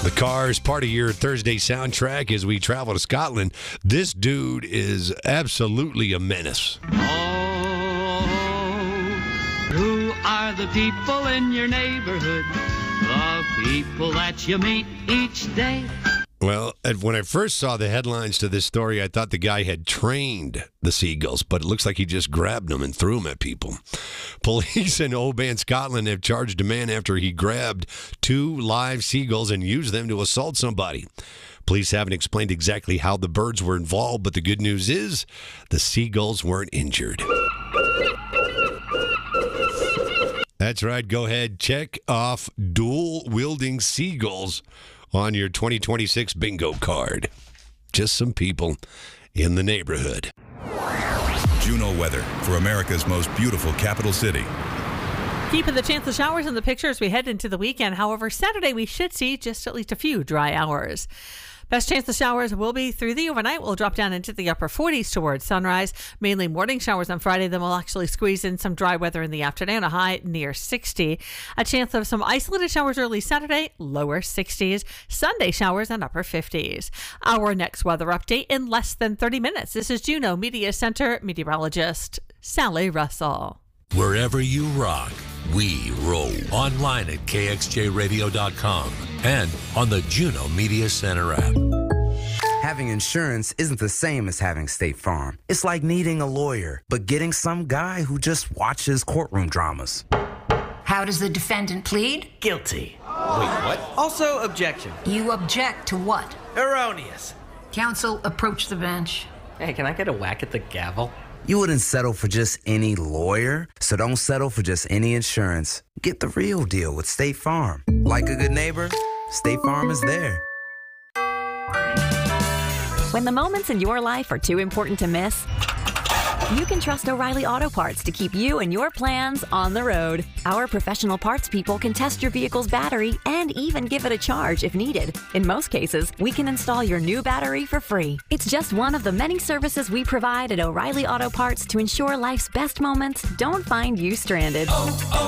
The Cars, part of your Thursday soundtrack as we travel to Scotland. This dude is absolutely a menace. Oh, who are the people in your neighborhood? The people that you meet each day. Well, when I first saw the headlines to this story, I thought the guy had trained the seagulls, but it looks like he just grabbed them and threw them at people. Police in Oban, Scotland have charged a man after he grabbed 2 live seagulls and used them to assault somebody. Police haven't explained exactly how the birds were involved, but the good news is the seagulls weren't injured. That's right. Go ahead. Check off dual-wielding seagulls on your 2026 bingo card. Just some people in the neighborhood. Juno weather for America's most beautiful capital city. Keeping the chance of showers in the picture as we head into the weekend. However, Saturday we should see just at least a few dry hours. Best chance of showers will be through the overnight. We'll drop down into the upper 40s towards sunrise. Mainly morning showers on Friday. Then we'll actually squeeze in some dry weather in the afternoon. A high near 60. A chance of some isolated showers early Saturday. Lower 60s. Sunday showers and upper 50s. Our next weather update in less than 30 minutes. This is Juno Media Center meteorologist Sally Russell. Wherever you rock, we roll. Online at kxjradio.com and on the Juno Media Center app. Having insurance isn't the same as having State Farm. It's like needing a lawyer, but getting some guy who just watches courtroom dramas. How does the defendant plead? Guilty. Wait, what? Also, objection. You object to what? Erroneous. Counsel, approach the bench. Hey, can I get a whack at the gavel? You wouldn't settle for just any lawyer, so don't settle for just any insurance. Get the real deal with State Farm. Like a good neighbor, State Farm is there. When the moments in your life are too important to miss, you can trust O'Reilly Auto Parts to keep you and your plans on the road. Our professional parts people can test your vehicle's battery and even give it a charge if needed. In most cases, we can install your new battery for free. It's just one of the many services we provide at O'Reilly Auto Parts to ensure life's best moments don't find you stranded.